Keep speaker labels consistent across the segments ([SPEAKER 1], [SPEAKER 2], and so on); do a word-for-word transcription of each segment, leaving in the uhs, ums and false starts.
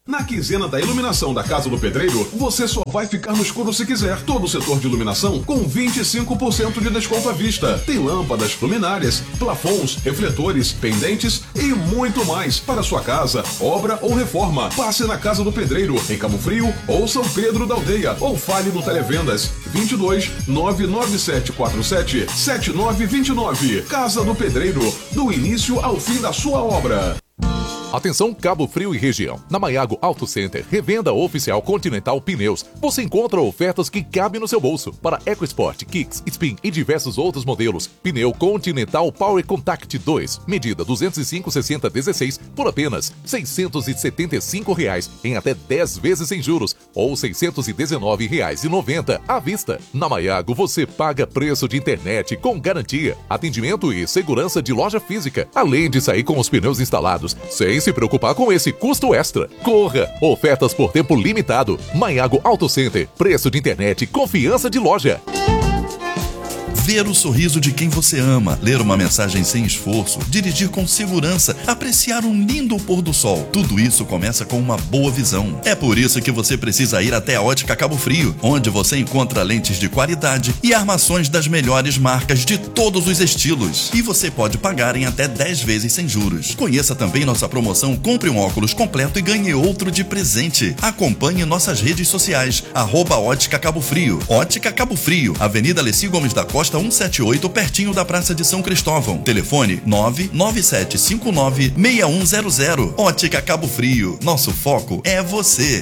[SPEAKER 1] Na quinzena da iluminação da Casa do Pedreiro, você só vai ficar no escuro se quiser. Todo o setor de iluminação com vinte e cinco por cento de desconto à vista. Tem lâmpadas, luminárias, plafons, refletores, pendentes e muito mais para sua casa, obra ou reforma. Passe na Casa do Pedreiro, em Cabo Frio ou São Pedro da Aldeia, ou fale no Televendas vinte e dois, nove nove sete quatro sete, sete nove dois nove. Casa do Pedreiro, do início ao fim da sua obra.
[SPEAKER 2] Atenção Cabo Frio e região. Na Maiago Auto Center, revenda oficial Continental Pneus, você encontra ofertas que cabem no seu bolso. Para EcoSport, Kicks, Spin e diversos outros modelos. Pneu Continental Power Contact dois, medida duzentos e cinco sessenta dezesseis, por apenas seiscentos e setenta e cinco reais, em até dez vezes sem juros, ou seiscentos e dezenove reais e noventa à vista. Na Maiago você paga preço de internet com garantia, atendimento e segurança de loja física, além de sair com os pneus instalados, sem se preocupar com esse custo extra. Corra! Ofertas por tempo limitado. Maiago Auto Center. Preço de internet, confiança de loja.
[SPEAKER 3] Ver o sorriso de quem você ama, ler uma mensagem sem esforço, dirigir com segurança, apreciar um lindo pôr do sol. Tudo isso começa com uma boa visão. É por isso que você precisa ir até a Ótica Cabo Frio, onde você encontra lentes de qualidade e armações das melhores marcas de todos os estilos. E você pode pagar em até dez vezes sem juros. Conheça também nossa promoção Compre um óculos completo e ganhe outro de presente. Acompanhe nossas redes sociais, arroba Ótica Cabo Frio. Ótica Cabo Frio, Avenida Alessi Gomes da Costa cento e setenta e oito, pertinho da Praça de São Cristóvão. Telefone nove nove sete cinco nove seis um zero zero. Ótica Cabo Frio. Nosso foco é você.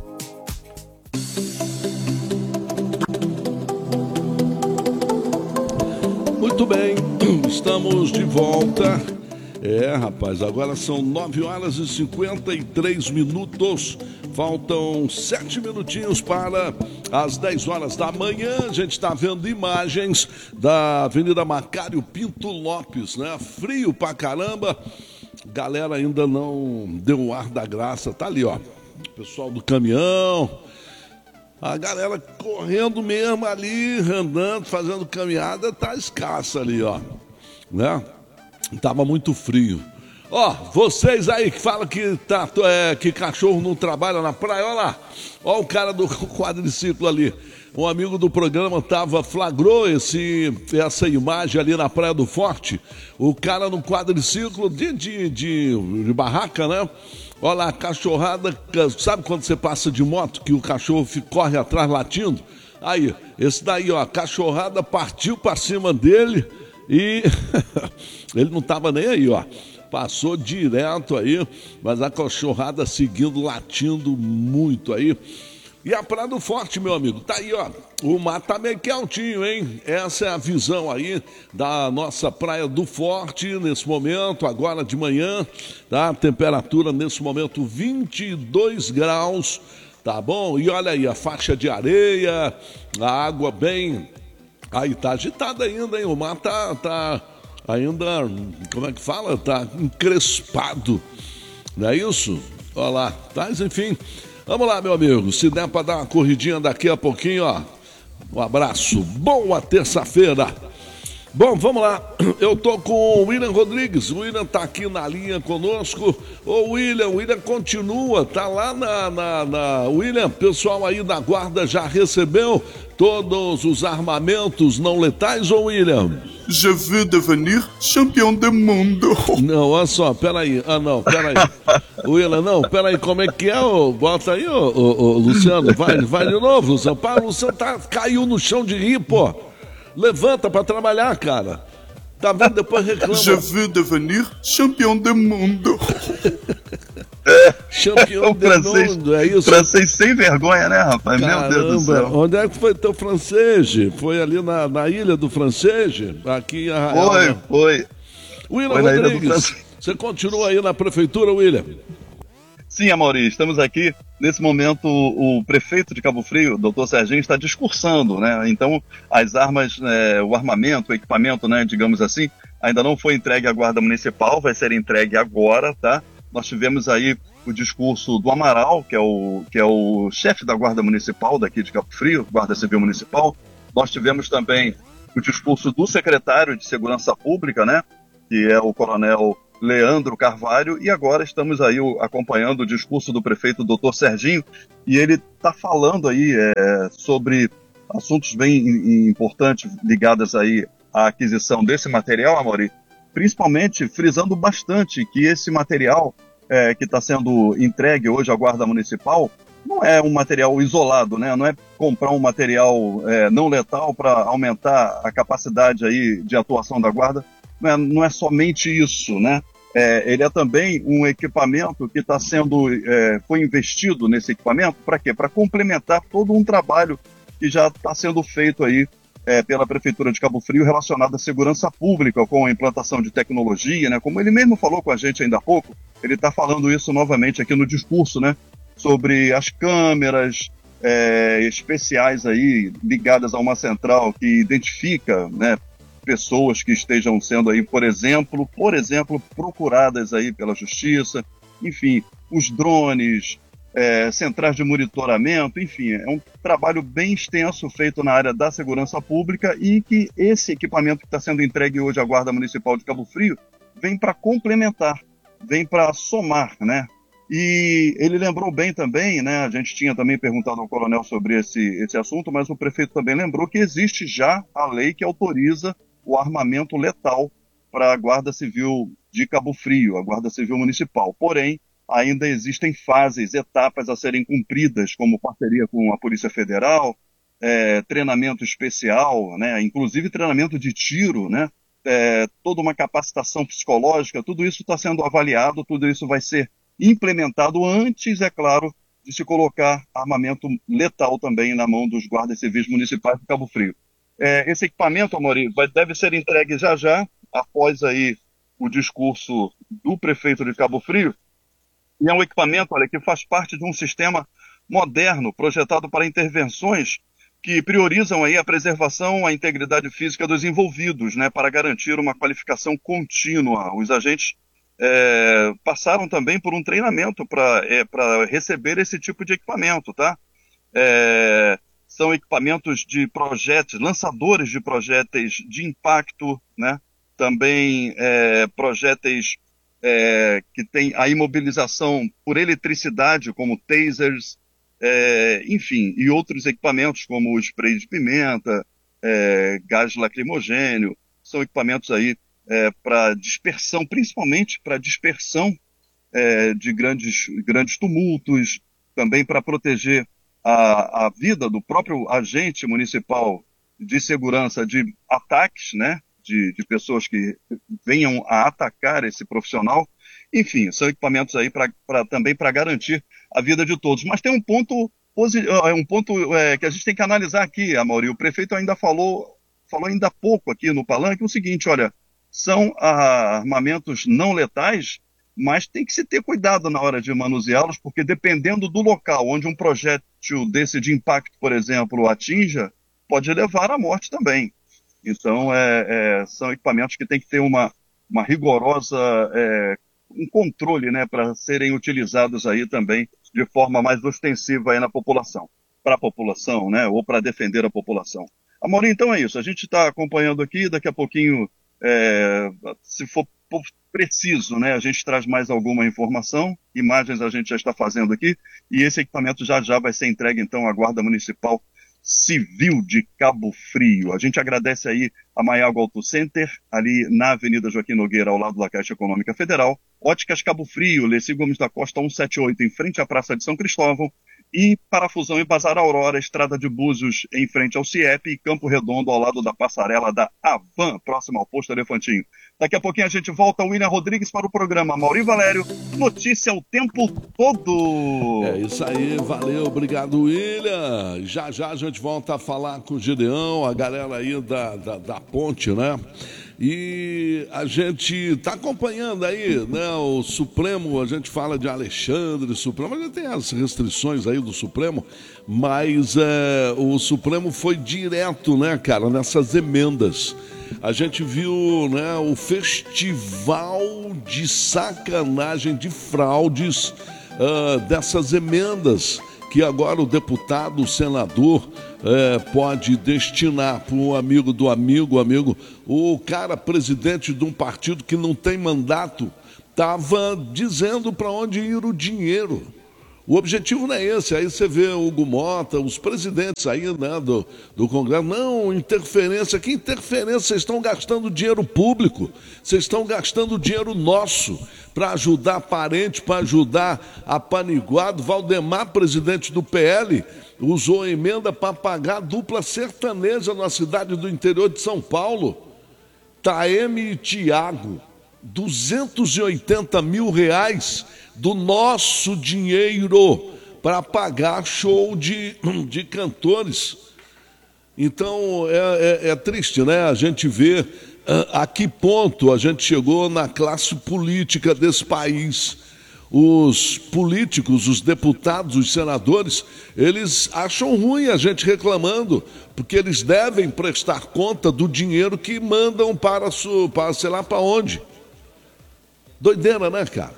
[SPEAKER 4] Muito bem, estamos de volta. É, rapaz, agora são nove horas e cinquenta e três minutos. Faltam sete minutinhos para as dez horas da manhã. A gente está vendo imagens da Avenida Macário Pinto Lopes, né? Frio pra caramba. Galera ainda não deu o ar da graça. Tá ali, ó. Pessoal do caminhão. A galera correndo mesmo ali, andando, fazendo caminhada, tá escassa ali, ó. Né? Tava muito frio. Ó, vocês aí que falam que, tá, é, que cachorro não trabalha na praia, ó lá. Ó o cara do quadriciclo ali. Um amigo do programa tava, flagrou esse, essa imagem ali na Praia do Forte. O cara no quadriciclo de, de, de, de barraca, né? Olha lá, a cachorrada, sabe quando você passa de moto que o cachorro fica, corre atrás latindo? Aí, esse daí, ó, a cachorrada partiu pra cima dele e ele não tava nem aí, ó. Passou direto aí, mas a cachorrada seguindo, latindo muito aí. E a Praia do Forte, meu amigo, tá aí, ó. O mar tá meio que altinho, hein? Essa é a visão aí da nossa Praia do Forte nesse momento, agora de manhã, tá? Temperatura nesse momento vinte e dois graus, tá bom? E olha aí, a faixa de areia, a água bem... Aí tá agitada ainda, hein? O mar tá... tá... ainda, como é que fala? Tá encrespado, não é isso? Olha lá, tá? Mas enfim, vamos lá, meu amigo. Se der para dar uma corridinha daqui a pouquinho, ó. Um abraço, boa terça-feira. Bom, vamos lá. Eu tô com o William Rodrigues. O William tá aqui na linha conosco. Ô, William, o William continua, tá lá na, na, na... William, pessoal aí da guarda já recebeu todos os armamentos não letais, ô William?
[SPEAKER 5] Je veux devenir champion do mundo.
[SPEAKER 4] Não, olha só, peraí. Ah, não, peraí. William, não, peraí, como é que é? Ô? Bota aí, ô, ô, ô, Luciano. Vai, vai de novo, Luciano. Pá, o Luciano tá, caiu no chão de rir, pô. Levanta pra trabalhar, cara. Tá vendo? Depois reclama.
[SPEAKER 5] Je veux devenir champion do mundo.
[SPEAKER 4] Campeão do
[SPEAKER 6] francês,
[SPEAKER 4] mundo, é isso?
[SPEAKER 6] Francês sem vergonha, né, rapaz?
[SPEAKER 4] Caramba,
[SPEAKER 6] meu Deus do céu.
[SPEAKER 4] Onde é que foi teu francês? Foi ali na, na ilha do francês? Aqui em Arraial.
[SPEAKER 6] Foi,
[SPEAKER 4] né?
[SPEAKER 6] foi.
[SPEAKER 4] William
[SPEAKER 6] foi
[SPEAKER 4] Rodrigues, você continua aí na prefeitura, William?
[SPEAKER 6] Sim, Amaury, estamos aqui. Nesse momento, o prefeito de Cabo Frio, doutor Serginho, está discursando, né? Então, as armas, é, o armamento, o equipamento, né, digamos assim, ainda não foi entregue à Guarda Municipal, vai ser entregue agora, tá? Nós tivemos aí o discurso do Amaral, que é o, que é o chefe da Guarda Municipal daqui de Cabo Frio, Guarda Civil Municipal. Nós tivemos também o discurso do secretário de Segurança Pública, né, que é o coronel Leandro Carvalho, e agora estamos aí acompanhando o discurso do prefeito doutor Serginho, e ele está falando aí é, sobre assuntos bem importantes ligados aí à aquisição desse material, Amaury, principalmente frisando bastante que esse material é, que está sendo entregue hoje à Guarda Municipal não é um material isolado, né? Não é comprar um material é, não letal para aumentar a capacidade aí de atuação da Guarda, não é, não é somente isso, né? É, ele é também um equipamento que está sendo, é, foi investido nesse equipamento para quê? Para complementar todo um trabalho que já está sendo feito aí é, pela Prefeitura de Cabo Frio relacionado à segurança pública, com a implantação de tecnologia, né? Como ele mesmo falou com a gente ainda há pouco, ele está falando isso novamente aqui no discurso, né? Sobre as câmeras é, especiais aí ligadas a uma central que identifica, né, pessoas que estejam sendo aí, por exemplo, por exemplo, procuradas aí pela justiça, enfim, os drones, é, centrais de monitoramento, enfim, é um trabalho bem extenso feito na área da segurança pública e que esse equipamento que está sendo entregue hoje à Guarda Municipal de Cabo Frio vem para complementar, vem para somar, né? E ele lembrou bem também, né? A gente tinha também perguntado ao coronel sobre esse, esse assunto, mas o prefeito também lembrou que existe já a lei que autoriza o armamento letal para a Guarda Civil de Cabo Frio, a Guarda Civil Municipal. Porém, ainda existem fases, etapas a serem cumpridas, como parceria com a Polícia Federal, é, treinamento especial, né? Inclusive treinamento de tiro, né? É, toda uma capacitação psicológica, tudo isso está sendo avaliado, tudo isso vai ser implementado antes, é claro, de se colocar armamento letal também na mão dos guardas civis municipais de Cabo Frio. É, esse equipamento, Amaury, vai, deve ser entregue já já, após aí o discurso do prefeito de Cabo Frio, e é um equipamento, olha, que faz parte de um sistema moderno, projetado para intervenções que priorizam aí a preservação, a integridade física dos envolvidos, né, para garantir uma qualificação contínua. Os agentes É, passaram também por um treinamento para é, para receber esse tipo de equipamento, tá? É, são equipamentos de projéteis, lançadores de projéteis de impacto, né? Também é, projéteis é, que têm a imobilização por eletricidade, como tasers, é, enfim, e outros equipamentos como o spray de pimenta, é, gás lacrimogênio, são equipamentos aí É, para dispersão, principalmente para dispersão é, de grandes, grandes tumultos, também para proteger a, a vida do próprio agente municipal de segurança de ataques, né, de, de pessoas que venham a atacar esse profissional. Enfim, são equipamentos aí pra, pra, também para garantir a vida de todos. Mas tem um ponto, um ponto é, que a gente tem que analisar aqui, Amaury. O prefeito ainda falou, falou ainda há pouco aqui no palanque o seguinte, olha, são armamentos não letais, mas tem que se ter cuidado na hora de manuseá-los, porque dependendo do local onde um projétil desse de impacto, por exemplo, atinja, pode levar à morte também. Então, é, é, são equipamentos que tem que ter uma, uma rigorosa, é, um controle, né, para serem utilizados aí também de forma mais ostensiva aí na população, para a população, né, ou para defender a população. Amaury, então é isso, a gente está acompanhando aqui, daqui a pouquinho, É, se for preciso, né, a gente traz mais alguma informação, imagens a gente já está fazendo aqui, e esse equipamento já já vai ser entregue então à Guarda Municipal Civil de Cabo Frio. A gente agradece aí a Maiago Auto Center, ali na Avenida Joaquim Nogueira, ao lado da Caixa Econômica Federal, Óticas Cabo Frio, Leci Gomes da Costa cento e setenta e oito, em frente à Praça de São Cristóvão, e Parafusão e Bazar Aurora, Estrada de Búzios, em frente ao CIEP, e Campo Redondo, ao lado da passarela da Avan, próximo ao posto Elefantinho. Daqui a pouquinho a gente volta, William Rodrigues, para o programa Amaury Valério, notícia o tempo todo.
[SPEAKER 4] É isso aí, valeu, obrigado, William. Já já a gente volta a falar com o Gideão, a galera aí da, da, da ponte, né? E a gente está acompanhando aí, né, o Supremo, a gente fala de Alexandre, Supremo, a gente tem as restrições aí do Supremo, mas é, o Supremo foi direto, né, cara, nessas emendas. A gente viu, né, o festival de sacanagem, de fraudes uh, dessas emendas, que agora o deputado, o senador, é, pode destinar para um amigo do amigo, amigo, o cara presidente de um partido que não tem mandato, estava dizendo para onde ir o dinheiro. O objetivo não é esse. Aí você vê o Hugo Mota, os presidentes aí, né, do, do Congresso. Não, interferência. Que interferência? Vocês estão gastando dinheiro público. Vocês estão gastando dinheiro nosso para ajudar parente, para ajudar apaniguado. Valdemar, presidente do P L, usou a emenda para pagar a dupla sertaneja na cidade do interior de São Paulo. Taeme e Tiago. duzentos e oitenta mil reais do nosso dinheiro para pagar show de, de cantores. Então é, é, é triste, né? A gente vê uh, a que ponto a gente chegou na classe política desse país. Os políticos, os deputados, os senadores, eles acham ruim a gente reclamando, porque eles devem prestar conta do dinheiro que mandam para, para sei lá para onde. Doideira, né, cara?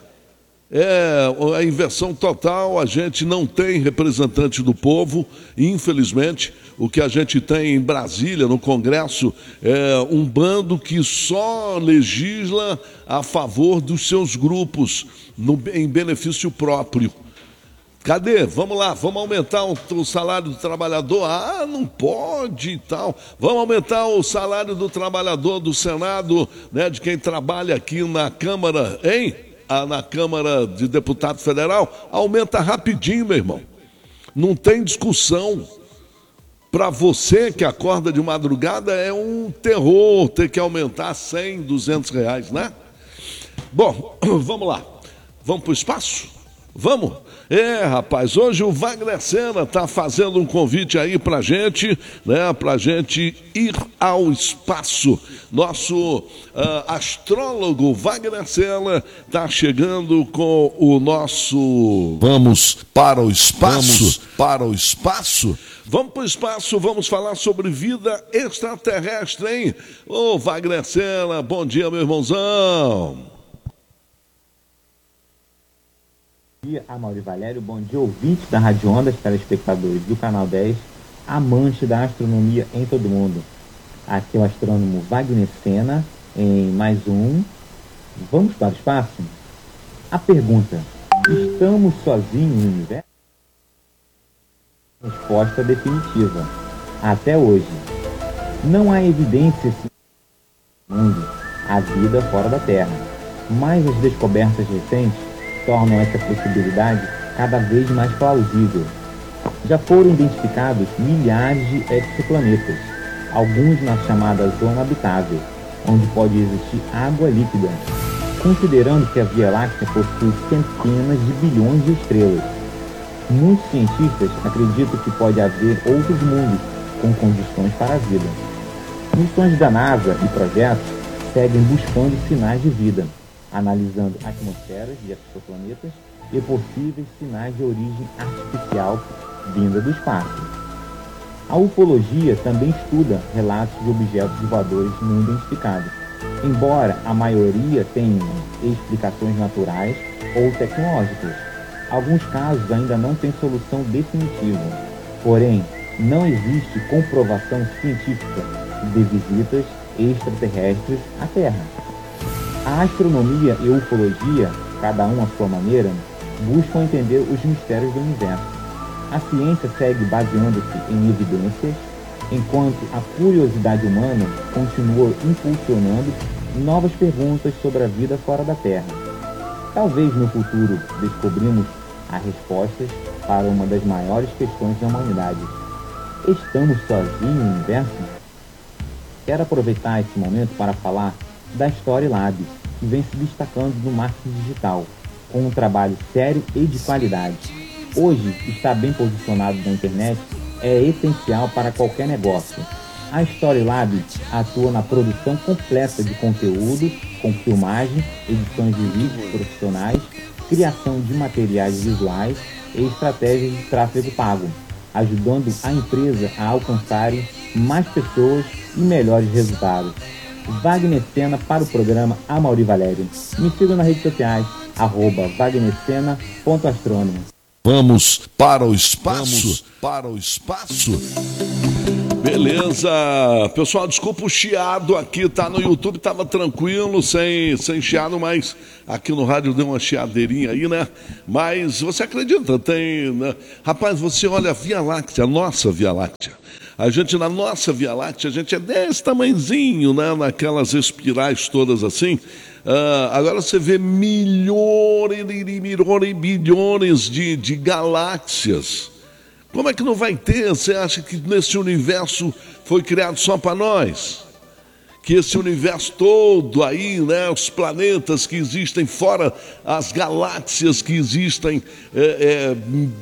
[SPEAKER 4] É a inversão total. A gente não tem representante do povo, infelizmente. O que a gente tem em Brasília, no Congresso, é um bando que só legisla a favor dos seus grupos, no, em benefício próprio. Cadê? Vamos lá, vamos aumentar o, o salário do trabalhador? Ah, não pode e tal. Vamos aumentar o salário do trabalhador do Senado, né, de quem trabalha aqui na Câmara, hein? Ah, na Câmara de Deputado Federal. Aumenta rapidinho, meu irmão. Não tem discussão. Para você que acorda de madrugada é um terror ter que aumentar cem, duzentos reais, né? Bom, vamos lá. Vamos para o espaço? Vamos? É, rapaz, hoje o Wagner Sena está fazendo um convite aí pra gente, né, pra gente ir ao espaço. Nosso uh, astrólogo Wagner Sena está chegando com o nosso Vamos para o Espaço. Vamos para o Espaço. Vamos para o espaço, vamos falar sobre vida extraterrestre, hein? Ô, Wagner Sena, bom dia, meu irmãozão.
[SPEAKER 7] Bom dia, Amaury Valério. Bom dia, ouvintes da Rádio Ondas, telespectadores do Canal dez, amante da astronomia em todo mundo. Aqui é o astrônomo Wagner Sena, em mais um Vamos para o Espaço? A pergunta: estamos sozinhos no universo? Resposta definitiva: até hoje. Não há evidências no mundo, a vida fora da Terra, mas as descobertas recentes tornam essa possibilidade cada vez mais plausível. Já foram identificados milhares de exoplanetas, alguns na chamada zona habitável, onde pode existir água líquida, considerando que a Via Láctea possui centenas de bilhões de estrelas. Muitos cientistas acreditam que pode haver outros mundos com condições para a vida. Missões da NASA e projetos seguem buscando sinais de vida, analisando atmosferas de exoplanetas e possíveis sinais de origem artificial vinda do espaço. A ufologia também estuda relatos de objetos voadores não identificados, embora a maioria tenha explicações naturais ou tecnológicas. Alguns casos ainda não têm solução definitiva, porém, não existe comprovação científica de visitas extraterrestres à Terra. A astronomia e a ufologia, cada um à sua maneira, buscam entender os mistérios do universo. A ciência segue baseando-se em evidências, enquanto a curiosidade humana continua impulsionando novas perguntas sobre a vida fora da Terra. Talvez no futuro descobrimos as respostas para uma das maiores questões da humanidade. Estamos sozinhos no universo? Quero aproveitar esse momento para falar da Story Lab, que vem se destacando no marketing digital, com um trabalho sério e de qualidade. Hoje, estar bem posicionado na internet é essencial para qualquer negócio. A Story Lab atua na produção completa de conteúdo, com filmagem, edições de vídeos profissionais, criação de materiais visuais e estratégias de tráfego pago, ajudando a empresa a alcançarem mais pessoas e melhores resultados. Wagner Sena para o programa Amaury Valério. Me siga nas redes sociais, arroba wagnercena ponto astrônomo.
[SPEAKER 4] Vamos para o espaço. Vamos para o espaço. Beleza, pessoal, desculpa o chiado aqui, tá no YouTube, tava tranquilo, sem, sem chiado, mas aqui no rádio deu uma chiadeirinha aí, né? Mas você acredita, tem... Né? Rapaz, você olha a Via Láctea, a nossa Via Láctea, a gente na nossa Via Láctea, a gente é desse tamanhozinho, né? Naquelas espirais todas assim. Uh, agora você vê milhões e milhões, bilhões de, de galáxias. Como é que não vai ter? Você acha que nesse universo foi criado só para nós? Que esse universo todo aí, né, os planetas que existem fora, as galáxias que existem, é, é,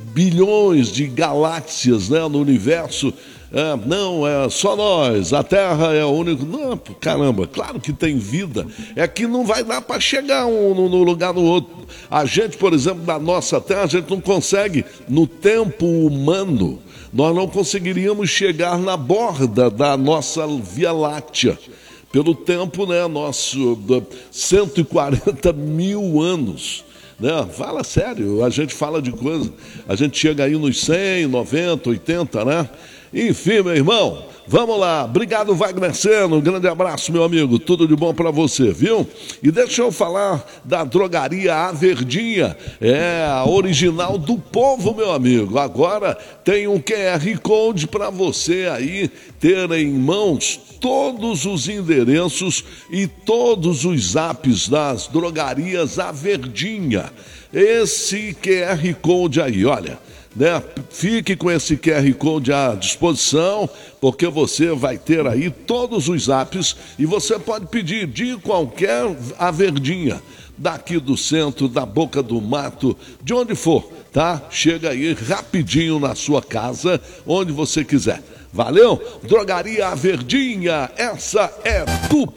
[SPEAKER 4] bilhões de galáxias, né, no universo, é, não, é só nós, a Terra é o único... Não, caramba, claro que tem vida, é que não vai dar para chegar um no, no lugar do outro. A gente, por exemplo, na nossa Terra, a gente não consegue, no tempo humano, nós não conseguiríamos chegar na borda da nossa Via Láctea. Pelo tempo, né, nosso cento e quarenta mil anos. Né? Fala sério, a gente fala de coisa, a gente chega aí nos cem, noventa, oitenta, né? Enfim, meu irmão, vamos lá. Obrigado, Wagner Seno. Um grande abraço, meu amigo. Tudo de bom para você, viu? E deixa eu falar da drogaria A Verdinha. É a original do povo, meu amigo. Agora tem um Q R Code para você aí ter em mãos todos os endereços e todos os apps das drogarias A Verdinha. Esse Q R Code aí, olha... Né? Fique com esse Q R Code à disposição, porque você vai ter aí todos os apps e você pode pedir de qualquer A Verdinha, daqui do centro, da Boca do Mato, de onde for, tá? Chega aí rapidinho na sua casa, onde você quiser. Valeu? Drogaria A Verdinha, essa é do